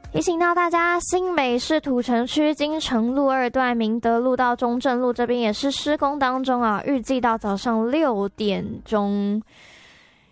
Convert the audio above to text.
提醒到大家，新北市土城区金城路2段明德路到中正路这边也是施工当中啊，预计到早上6点钟。